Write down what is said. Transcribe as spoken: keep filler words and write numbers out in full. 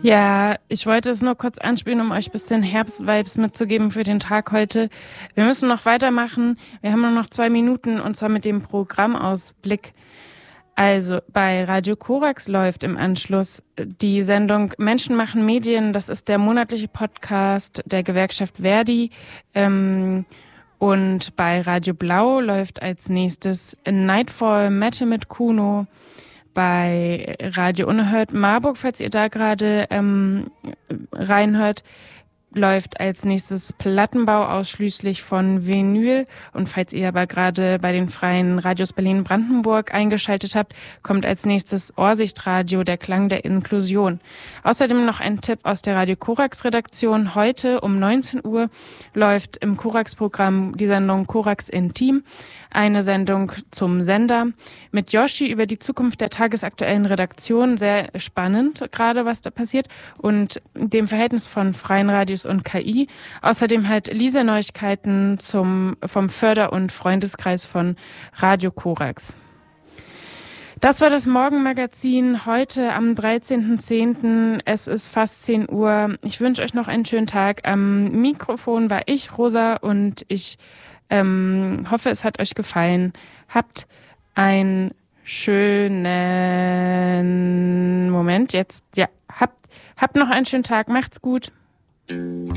Ja, ich wollte es nur kurz anspielen, um euch ein bisschen Herbst-Vibes mitzugeben für den Tag heute. Wir müssen noch weitermachen. Wir haben nur noch zwei Minuten und zwar mit dem Programmausblick. Also bei Radio Korax läuft im Anschluss die Sendung Menschen machen Medien. Das ist der monatliche Podcast der Gewerkschaft Verdi. Ähm, und bei Radio Blau läuft als nächstes Nightfall Metal mit Kuno. Bei Radio Unerhört Marburg, falls ihr da gerade ähm, reinhört, läuft als nächstes Plattenbau ausschließlich von Vinyl. Und falls ihr aber gerade bei den freien Radios Berlin-Brandenburg eingeschaltet habt, kommt als nächstes Ohrsichtradio, der Klang der Inklusion. Außerdem noch ein Tipp aus der Radio Korax-Redaktion. Heute um neunzehn Uhr läuft im Korax-Programm die Sendung Korax Intim, eine Sendung zum Sender mit Yoshi über die Zukunft der tagesaktuellen Redaktion. Sehr spannend gerade, was da passiert. Und dem Verhältnis von freien Radios und K I. Außerdem halt Lisa Neuigkeiten zum, vom Förder- und Freundeskreis von Radio Korax. Das war das Morgenmagazin heute am dreizehnten zehnten Es ist fast zehn Uhr. Ich wünsche euch noch einen schönen Tag. Am Mikrofon war ich, Rosa, und ich ähm, hoffe, es hat euch gefallen. Habt einen schönen Moment. Jetzt, ja, habt, habt noch einen schönen Tag. Macht's gut.